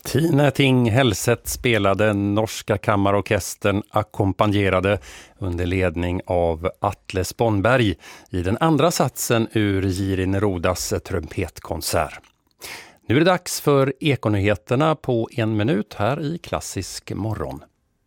Tine Ting Hellset spelade, norska kammarorkestern ackompanjerade under ledning av Atle Spånberg i den andra satsen ur Jiri Nerudas trumpetkonsert. Nu är det dags för Ekonyheterna på 1 minut här i Klassisk morgon.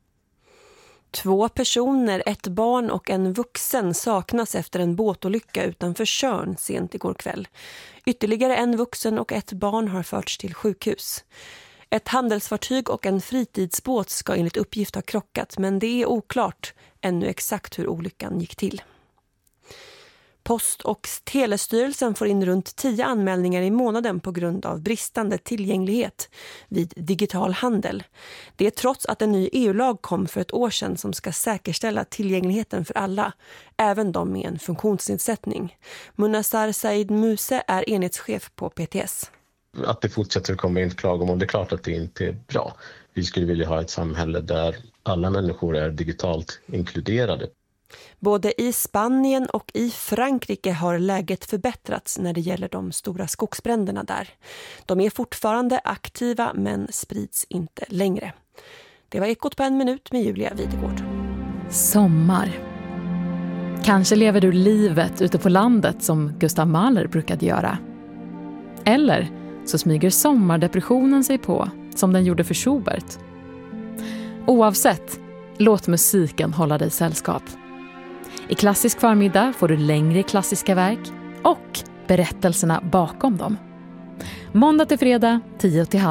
2 personer, 1 barn och en vuxen saknas efter en båtolycka utanför Tjörn sent igår kväll. Ytterligare en vuxen och 1 barn har förts till sjukhus. Ett handelsfartyg och en fritidsbåt ska enligt uppgift ha krockat, men det är oklart ännu exakt hur olyckan gick till. Post- och telestyrelsen får in runt 10 anmälningar i månaden på grund av bristande tillgänglighet vid digital handel. Det är trots att en ny EU-lag kom för ett år sedan som ska säkerställa tillgängligheten för alla, även de med en funktionsnedsättning. Munassar Said Muse är enhetschef på PTS. Att det fortsätter att komma in klagomål, det är klart att det inte är bra. Vi skulle vilja ha ett samhälle där alla människor är digitalt inkluderade. Både i Spanien och i Frankrike har läget förbättrats när det gäller de stora skogsbränderna där. De är fortfarande aktiva men sprids inte längre. Det var Ekot på 1 minut med Julia Videgård. Sommar. Kanske lever du livet ute på landet som Gustav Mahler brukade göra. Eller så smyger sommardepressionen sig på som den gjorde för Schubert. Oavsett, låt musiken hålla dig sällskap. I Klassisk förmiddag får du längre klassiska verk och berättelserna bakom dem. Måndag till fredag 10:30.